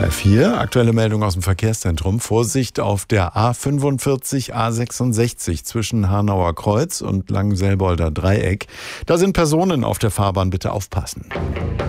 HR4, aktuelle Meldung aus dem Verkehrszentrum. Vorsicht auf der A45, A66 zwischen Hanauer Kreuz und Langenselbolder Dreieck. Da sind Personen auf der Fahrbahn, bitte aufpassen.